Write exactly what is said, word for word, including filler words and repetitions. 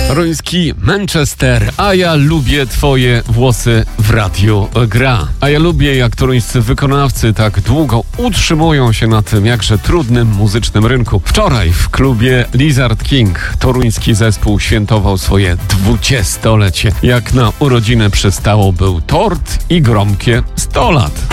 Toruński Manchester, a ja lubię twoje włosy w radiu gra. A ja lubię, jak toruńscy wykonawcy tak długo utrzymują się na tym jakże trudnym muzycznym rynku. Wczoraj w klubie Lizard King toruński zespół świętował swoje dwudziestolecie. Jak na urodziny przystało, był tort i gromkie sto lat.